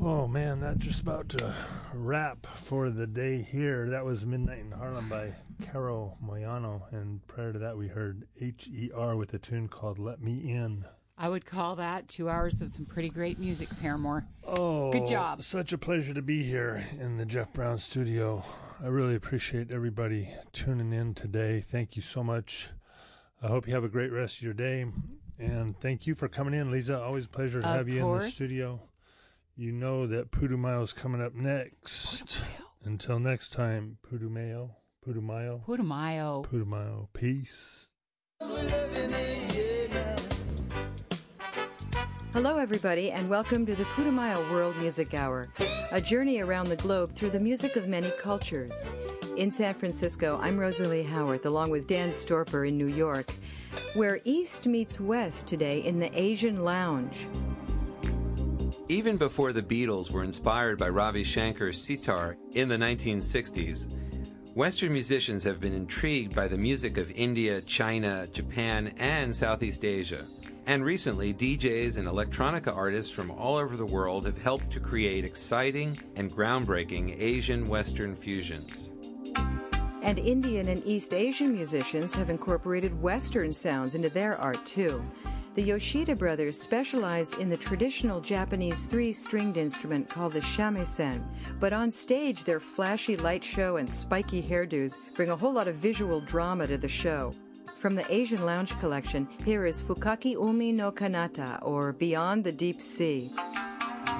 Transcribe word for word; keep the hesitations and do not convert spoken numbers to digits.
Oh man, that just about to wrap for the day here. That was Midnight in Harlem by Caro Moyano, and prior to that we heard H E R with a tune called Let Me In. I would call that two hours of some pretty great music, Paramore. Oh, good job. Such a pleasure to be here in the Jeff Brown studio. I really appreciate everybody tuning in today. Thank you so much. I hope you have a great rest of your day, and thank you for coming in, Lisa. Always a pleasure to of have you course. in the studio. You know that Putumayo is coming up next. Putumayo. Until next time, Putumayo, Putumayo, Putumayo. Putumayo. Peace. Hello, everybody, and welcome to the Putumayo World Music Hour, a journey around the globe through the music of many cultures. In San Francisco, I'm Rosalie Howarth, along with Dan Storper in New York, where East meets West today in the Asian Lounge. Even before the Beatles were inspired by Ravi Shankar's sitar in the nineteen sixties, Western musicians have been intrigued by the music of India, China, Japan, and Southeast Asia. And recently, D Js and electronica artists from all over the world have helped to create exciting and groundbreaking Asian-Western fusions. And Indian and East Asian musicians have incorporated Western sounds into their art, too. The Yoshida brothers specialize in the traditional Japanese three-stringed instrument called the shamisen, but on stage their flashy light show and spiky hairdos bring a whole lot of visual drama to the show. From the Asian Lounge collection, here is Fukaki Umi no Kanata, or Beyond the Deep Sea.